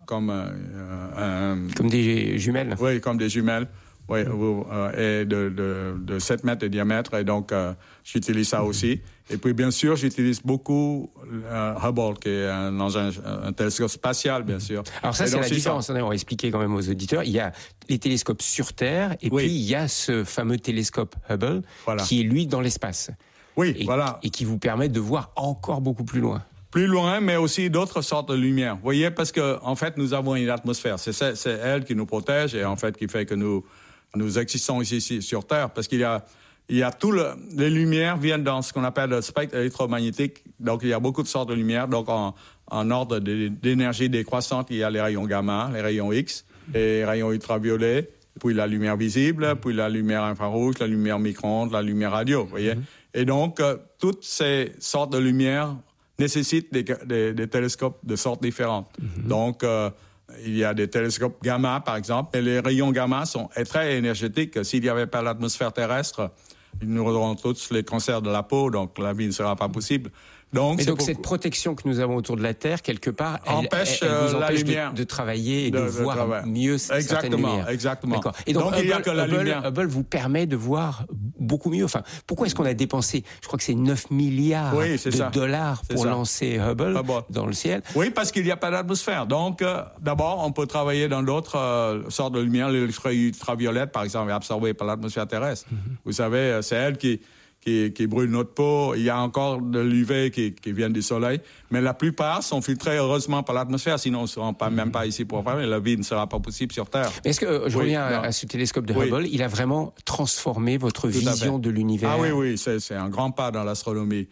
Comme des jumelles. Oui, comme des jumelles. Oui, et de 7 mètres de diamètre. Et donc, j'utilise ça aussi. Et puis, bien sûr, j'utilise beaucoup Hubble, qui est un télescope spatial, bien sûr. Alors ça, c'est la différence. On va expliquer quand même aux auditeurs. Il y a les télescopes sur Terre, et puis il y a ce fameux télescope Hubble, qui est, lui, dans l'espace. Oui, Et qui vous permet de voir encore beaucoup plus loin. Plus loin, mais aussi d'autres sortes de lumière. Vous voyez, parce que en fait, nous avons une atmosphère. C'est elle qui nous protège et en fait qui fait que nous existons ici sur Terre, parce qu'il y a les lumières viennent dans ce qu'on appelle le spectre électromagnétique. Donc, il y a beaucoup de sortes de lumières. Donc, en ordre d'énergie décroissante, il y a les rayons gamma, les rayons X, les rayons ultraviolets, puis la lumière visible, puis la lumière infrarouge, la lumière micro-ondes, la lumière radio, vous voyez. Et donc, toutes ces sortes de lumières nécessitent des télescopes de sortes différentes. Donc, il y a des télescopes gamma, par exemple, et les rayons gamma sont très énergétiques. S'il n'y avait pas l'atmosphère terrestre, nous aurons tous les cancers de la peau, donc la vie ne sera pas possible. Donc, cette protection que nous avons autour de la Terre, quelque part, elle vous empêche la lumière de travailler et de voir mieux certaines lumières. Exactement. D'accord. Et donc Hubble vous permet de voir beaucoup mieux. Enfin, pourquoi est-ce qu'on a dépensé, je crois que c'est 9 milliards de dollars pour lancer Hubble dans le ciel? Oui, parce qu'il n'y a pas d'atmosphère. Donc, d'abord, on peut travailler dans d'autres sortes de lumière. L'ultraviolette, par exemple, est absorbée par l'atmosphère terrestre. Vous savez, c'est elle qui brûle notre peau. Il y a encore de l'UV qui vient du soleil, mais la plupart sont filtrés heureusement par l'atmosphère, sinon on ne sera même pas ici pour parler. La vie ne sera pas possible sur Terre. Mais est-ce que, je reviens à ce télescope de Hubble, il a vraiment transformé votre vision de l'univers? Ah oui, c'est un grand pas dans l'astronomie.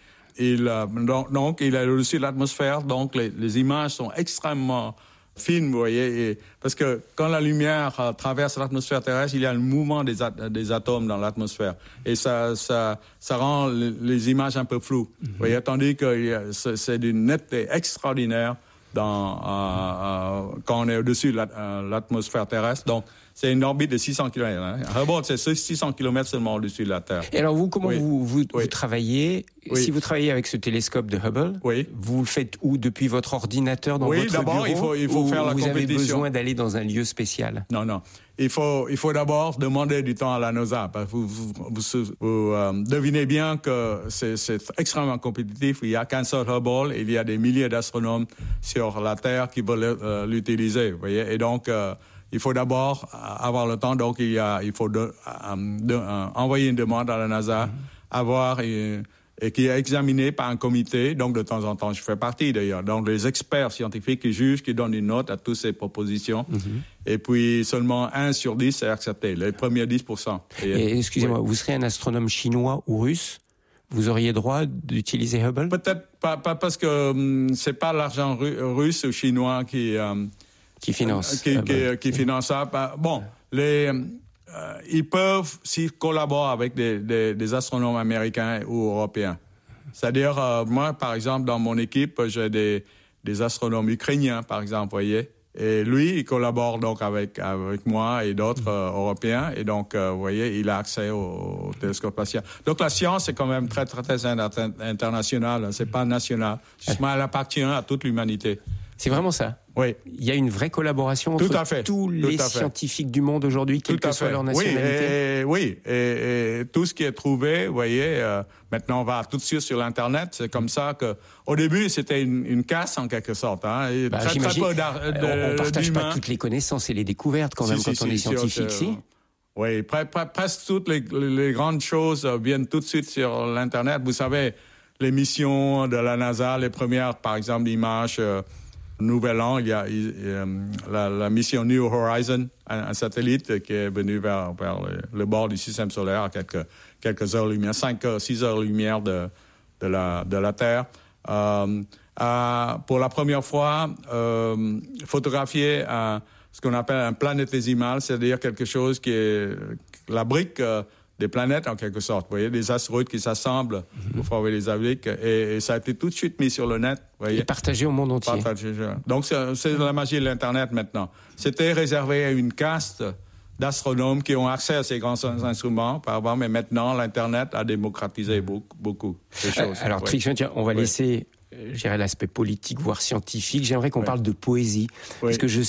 Donc, il a reçu l'atmosphère, donc les images sont extrêmement fines, vous voyez, parce que quand la lumière traverse l'atmosphère terrestre, il y a le mouvement des atomes dans l'atmosphère, et ça rend les images un peu floues. Vous voyez, tandis que c'est d'une netteté extraordinaire quand on est au-dessus de l'atmosphère terrestre. Donc, c'est une orbite de 600 km. Hubble, c'est 600 km seulement au-dessus de la Terre. Et alors, vous, comment vous travaillez? Si vous travaillez avec ce télescope de Hubble, vous le faites où? Depuis votre ordinateur, dans votre bureau? Oui, d'abord, il faut faire la compétition. Vous avez besoin d'aller dans un lieu spécial? Non. Il faut d'abord demander du temps à la NASA. Vous devinez bien que c'est extrêmement compétitif. Il n'y a qu'un seul Hubble. Il y a des milliers d'astronomes sur la Terre qui veulent l'utiliser. Vous voyez? Et donc, il faut d'abord avoir le temps. Donc, il faut envoyer une demande à la NASA, et qui est examiné par un comité. Donc, de temps en temps, je fais partie d'ailleurs. Donc, les experts scientifiques qui jugent, qui donnent une note à toutes ces propositions. Et puis, seulement 1 sur 10 est accepté, les premiers 10%. Et excusez-moi, vous serez un astronome chinois ou russe? Vous auriez droit d'utiliser Hubble? Peut-être pas parce que c'est pas l'argent russe ou chinois qui finance ça. Bon, ils peuvent, s'ils collaborent avec des astronomes américains ou européens. C'est-à-dire, moi, par exemple, dans mon équipe, j'ai des astronomes ukrainiens, par exemple, vous voyez. Et lui, il collabore donc avec moi et d'autres Européens. Et donc, vous voyez, il a accès au télescope spatial. Donc, la science est quand même très, très, très internationale. C'est pas national. Justement, elle appartient à toute l'humanité. C'est vraiment ça? Oui. Il y a une vraie collaboration entre tous les scientifiques du monde aujourd'hui, quelle que soit leur nationalité? Et tout ce qui est trouvé, vous voyez, maintenant on va tout de suite sur l'Internet. C'est comme ça que, au début, c'était une casse en quelque sorte. Hein, très peu on ne partage pas toutes les connaissances et les découvertes quand même quand on est scientifique, si? Oui, presque toutes les grandes choses viennent tout de suite sur l'Internet. Vous savez, les missions de la NASA, les premières, par exemple, images... Nouvel An, il y a la mission New Horizon, un satellite qui est venu vers le bord du système solaire à quelques heures-lumière, 6 heures-lumière de la Terre. Pour la première fois, photographier ce qu'on appelle un planétésimal, c'est-à-dire quelque chose qui est la brique des planètes, en quelque sorte. Vous voyez, des astéroïdes qui s'assemblent pour former les abriques. Et ça a été tout de suite mis sur le net. Vous voyez. Et partagé au monde entier. Donc, c'est la magie de l'Internet maintenant. C'était réservé à une caste d'astronomes qui ont accès à ces grands instruments par avant, mais maintenant, l'Internet a démocratisé beaucoup ces choses. Alors, Trixien, tiens, on va laisser, je dirais, l'aspect politique, voire scientifique. J'aimerais qu'on parle de poésie. Parce que je